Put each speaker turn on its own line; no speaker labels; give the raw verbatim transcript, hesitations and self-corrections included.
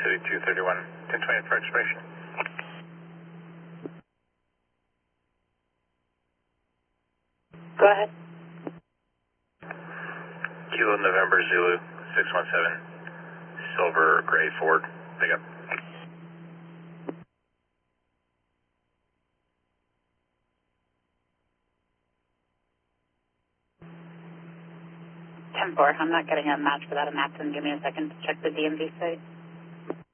City two thirty-one, ten twenty for expiration.
Go ahead.
Kilo November Zulu six one seven, silver gray Ford, pick up.
ten four, I'm not getting a match for that in Matson. Give me a second to check the D M V site.